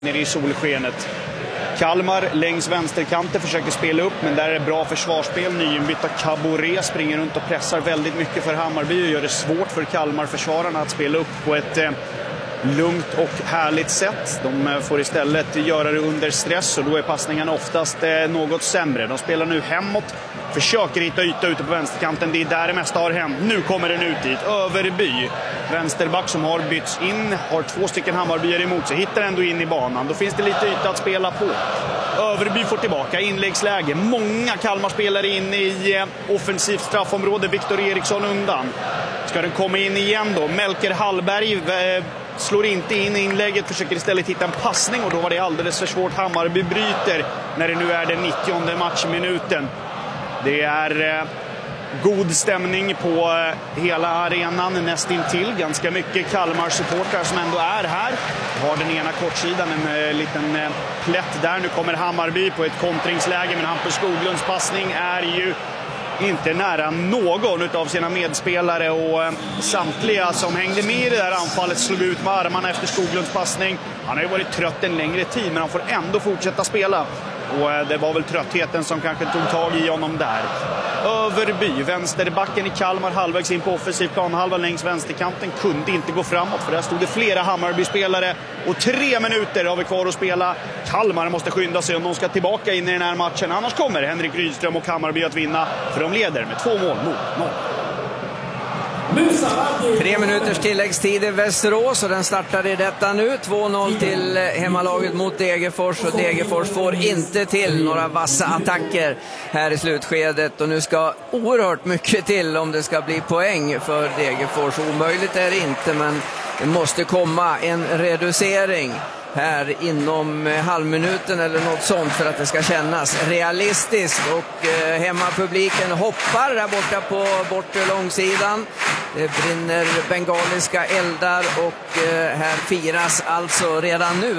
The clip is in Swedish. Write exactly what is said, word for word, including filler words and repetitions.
nere i solskenet. Kalmar längs vänsterkanten försöker spela upp, men där är det bra försvarsspel. Nyinbytta Caboret springer runt och pressar väldigt mycket för Hammarby och gör det svårt för Kalmar-försvararna att spela upp på ett eh, lugnt och härligt sätt. De eh, får istället göra det under stress, och då är passningarna oftast eh, något sämre. De spelar nu hemåt, försöker hitta yta ute på vänsterkanten. Det är där det mesta har hänt. Nu kommer den ut dit. Överby, vänsterback som har bytts in, har två stycken Hammarbyar emot sig, hittar ändå in i banan. Då finns det lite yta att spela på. Överby får tillbaka inläggsläge. Många Kalmar-spelare in i eh, offensivt straffområde. Viktor Eriksson undan. Ska den komma in igen då? Melker Hallberg eh, slår inte in inlägget, försöker istället hitta en passning, och då var det alldeles för svårt. Hammarby bryter när det nu är den nittionde matchminuten. Det är eh, god stämning på eh, hela arenan nästintill. Ganska mycket Kalmar-supportrar som ändå är här. Har den ena kortsidan, en eh, liten eh, plätt där. Nu kommer Hammarby på ett kontringsläge, men Hampus Skoglunds passning är ju inte nära någon av sina medspelare, och eh, samtliga som hängde med i det där anfallet slog ut med armarna efter Skoglunds passning. Han har ju varit trött en längre tid, men han får ändå fortsätta spela. Och det var väl tröttheten som kanske tog tag i honom där. Överby, vänsterbacken i Kalmar, halvvägs in på offensiv planhalva längs vänsterkanten, kunde inte gå framåt, för där stod det flera Hammarby-spelare. Och tre minuter har vi kvar att spela. Kalmar måste skynda sig om de ska tillbaka in i den här matchen. Annars kommer Henrik Rydström och Hammarby att vinna, för de leder med två mål mot noll. Tre minuters tilläggstid i Västerås, och den startar i detta nu. två noll till hemmalaget mot Degerfors, och Degerfors får inte till några vassa attacker här i slutskedet. Och nu ska oerhört mycket till om det ska bli poäng för Degerfors. Omöjligt är det inte, men det måste komma en reducering här inom halvminuten eller något sånt för att det ska kännas realistiskt. Och eh, hemmapubliken hoppar där borta på bortre långsidan. Det brinner bengaliska eldar, och eh, här firas alltså redan nu